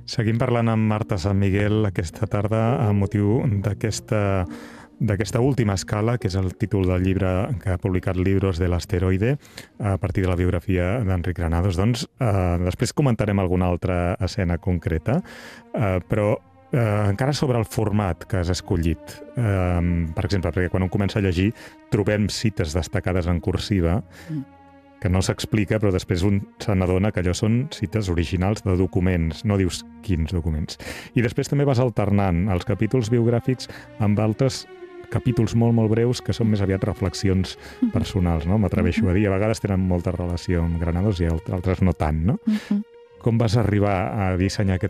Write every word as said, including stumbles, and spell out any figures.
Seguim parlant amb Marta San Miguel aquesta tarda amb motiu d'aquesta d'aquesta última escala, que és el títol del llibre que ha publicat Libros del Asteroide, a partir de la biografia d'Enric Granados. Doncs eh, després comentarem alguna altra escena concreta, eh, però eh, encara sobre el format que has escollit. Eh, per exemple, perquè quan un comença a llegir trobem cites destacades en cursiva, que no s'explica, però després un se n'adona que allò són cites originals de documents, no dius quins documents. I després també vas alternant els capítols biogràfics amb altres capítols molt, molt breus que són més aviat reflexions personals, no? M'atreveixo a dir. A vegades tenen molta relació amb Granados i altres no tant, no? Com vas arribar a dissenyar aquest